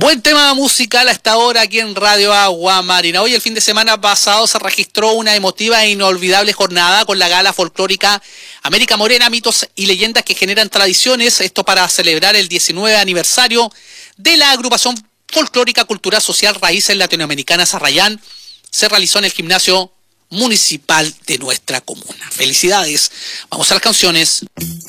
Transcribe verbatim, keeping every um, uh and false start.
Buen tema musical a esta hora aquí en Radio Agua Marina. Hoy, el fin de semana pasado, se registró una emotiva e inolvidable jornada con la gala folclórica América Morena, mitos y leyendas que generan tradiciones. Esto para celebrar el diecinueve aniversario de la agrupación folclórica cultural social Raíces Latinoamericanas Arrayán. Se realizó en el gimnasio municipal de nuestra comuna. Felicidades. Vamos a las canciones.